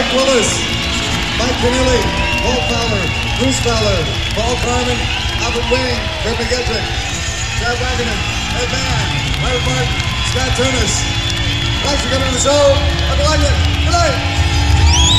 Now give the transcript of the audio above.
Mike Willis, Mike Keneally, Paul Fowler, Bruce Fowler, Paul Carmen, Albert Wing, Kurt McGettrick, Chad Wagnerman, Ed Mann, Larry Martin, Scott Turnus. Thanks for coming to the show. Have a good night. Good night.